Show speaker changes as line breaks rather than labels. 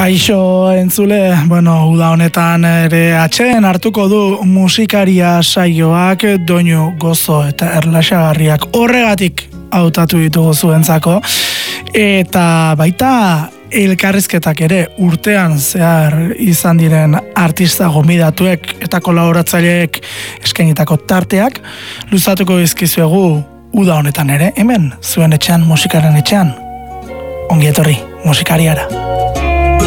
Kaixo entzule, uda honetan ere atxeden hartuko du musikaria saioak doinu gozo eta erlaxagarriak horregatik hautatu ditugu zuentzako, eta baita elkarrizketak ere urtean zehar izan diren artista gomidatuek eta kolaboratzaileek eskainitako tarteak luzatuko dizkizuegu uda honetan ere, hemen zuen etxean, musikaren etxean. Ongi etorri, musikariara.